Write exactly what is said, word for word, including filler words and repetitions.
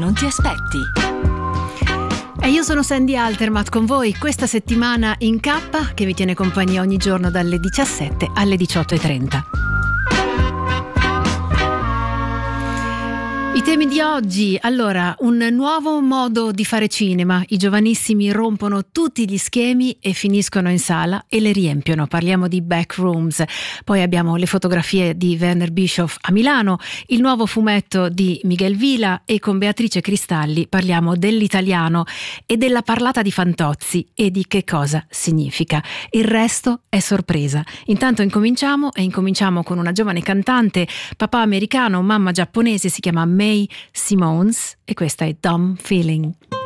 non ti aspetti. E io sono Sandy Altermatt con voi questa settimana in K, che vi tiene compagnia ogni giorno dalle diciassette alle diciotto e trenta. I temi di oggi, allora, un nuovo modo di fare cinema. I giovanissimi rompono tutti gli schemi e finiscono in sala e le riempiono. Parliamo di Backrooms. Poi abbiamo le fotografie di Werner Bischoff a Milano, il nuovo fumetto di Miguel Vila, e con Beatrice Cristalli parliamo dell'italiano e della parlata di Fantozzi e di che cosa significa. Il resto è sorpresa. Intanto incominciamo e incominciamo con una giovane cantante, papà americano, mamma giapponese, si chiama Mae Simons e questa è Dumb Feeling.